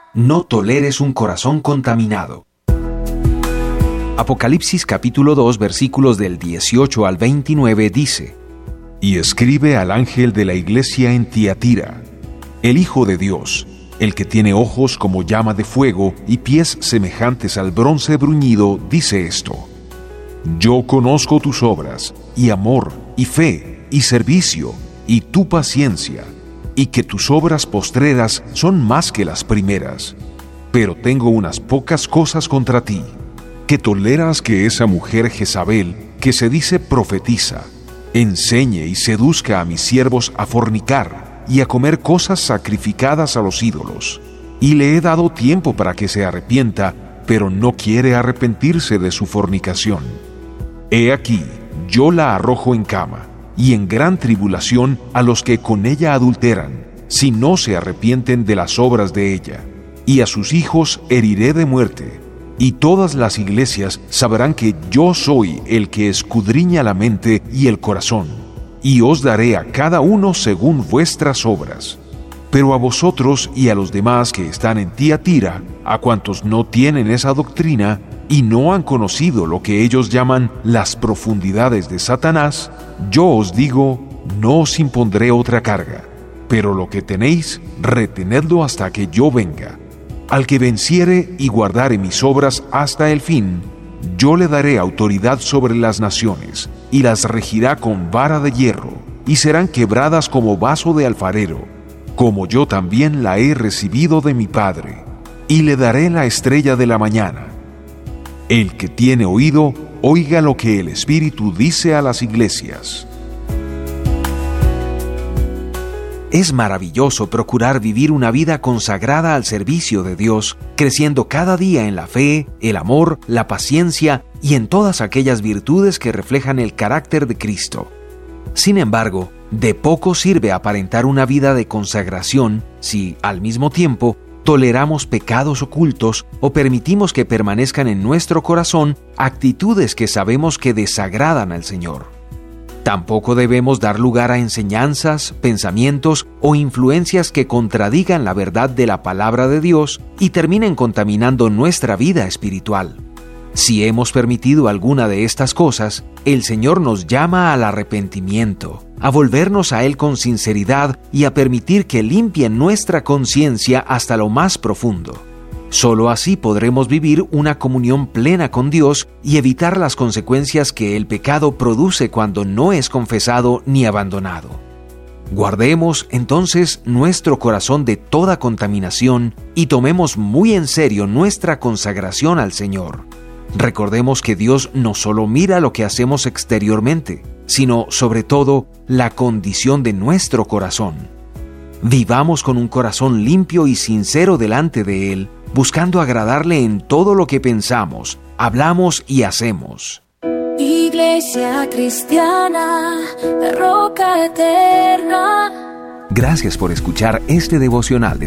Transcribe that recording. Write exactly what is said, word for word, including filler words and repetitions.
No toleres un corazón contaminado. Apocalipsis capítulo dos, versículos del dieciocho al veintinueve dice: Y escribe al ángel de la iglesia en Tiatira, el Hijo de Dios, el que tiene ojos como llama de fuego y pies semejantes al bronce bruñido, dice esto: Yo conozco tus obras, y amor, y fe, y servicio, y tu paciencia, y que tus obras postreras son más que las primeras. Pero tengo unas pocas cosas contra ti, que toleras que esa mujer Jezabel, que se dice profetiza, enseñe y seduzca a mis siervos a fornicar y a comer cosas sacrificadas a los ídolos. Y le he dado tiempo para que se arrepienta, pero no quiere arrepentirse de su fornicación. He aquí, yo la arrojo en cama, y en gran tribulación a los que con ella adulteran, si no se arrepienten de las obras de ella. Y a sus hijos heriré de muerte, y todas las iglesias sabrán que yo soy el que escudriña la mente y el corazón, y os daré a cada uno según vuestras obras. Pero a vosotros y a los demás que están en Tiatira, a cuantos no tienen esa doctrina, y no han conocido lo que ellos llaman las profundidades de Satanás, yo os digo, no os impondré otra carga, pero lo que tenéis, retenedlo hasta que yo venga. Al que venciere y guardare mis obras hasta el fin, yo le daré autoridad sobre las naciones, y las regirá con vara de hierro, y serán quebradas como vaso de alfarero, como yo también la he recibido de mi Padre, y le daré la estrella de la mañana. El que tiene oído, oiga lo que el Espíritu dice a las iglesias. Es maravilloso procurar vivir una vida consagrada al servicio de Dios, creciendo cada día en la fe, el amor, la paciencia y en todas aquellas virtudes que reflejan el carácter de Cristo. Sin embargo, de poco sirve aparentar una vida de consagración si, al mismo tiempo, toleramos pecados ocultos o permitimos que permanezcan en nuestro corazón actitudes que sabemos que desagradan al Señor. Tampoco debemos dar lugar a enseñanzas, pensamientos o influencias que contradigan la verdad de la palabra de Dios y terminen contaminando nuestra vida espiritual. Si hemos permitido alguna de estas cosas, el Señor nos llama al arrepentimiento, a volvernos a Él con sinceridad y a permitir que limpie nuestra conciencia hasta lo más profundo. Solo así podremos vivir una comunión plena con Dios y evitar las consecuencias que el pecado produce cuando no es confesado ni abandonado. Guardemos entonces nuestro corazón de toda contaminación y tomemos muy en serio nuestra consagración al Señor. Recordemos que Dios no solo mira lo que hacemos exteriormente, sino, sobre todo, la condición de nuestro corazón. Vivamos con un corazón limpio y sincero delante de Él, buscando agradarle en todo lo que pensamos, hablamos y hacemos. Iglesia Cristiana, la Roca Eterna. Gracias por escuchar este devocional de